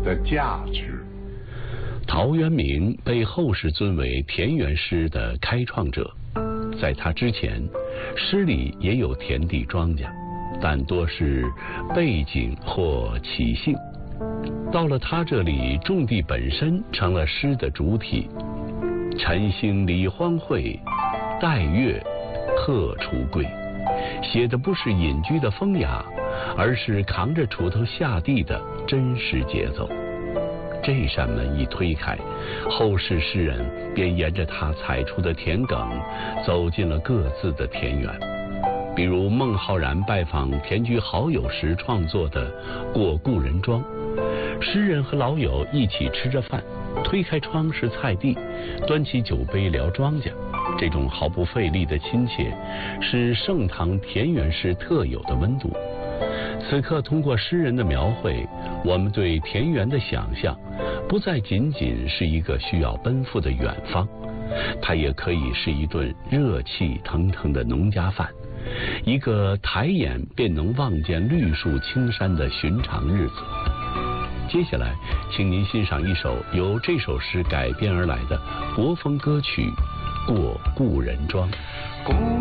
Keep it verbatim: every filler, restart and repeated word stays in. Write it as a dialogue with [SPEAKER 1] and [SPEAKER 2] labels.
[SPEAKER 1] 的价值。
[SPEAKER 2] 陶渊明被后世尊为田园诗的开创者，在他之前，诗里也有田地庄稼，但多是背景或起兴。到了他这里，种地本身成了诗的主体。晨兴理荒秽，待月荷锄归。写的不是隐居的风雅，而是扛着锄头下地的真实节奏。这扇门一推开，后世诗人便沿着他踩出的田埂，走进了各自的田园。比如孟浩然拜访田居好友时创作的《过故人庄》，诗人和老友一起吃着饭，推开窗是菜地，端起酒杯聊庄稼。这种毫不费力的亲切，是盛唐田园诗特有的温度。此刻通过诗人的描绘，我们对田园的想象不再仅仅是一个需要奔赴的远方，它也可以是一顿热气腾腾的农家饭，一个抬眼便能望见绿树青山的寻常日子。接下来请您欣赏一首由这首诗改编而来的国风歌曲《过故人庄》。
[SPEAKER 3] 故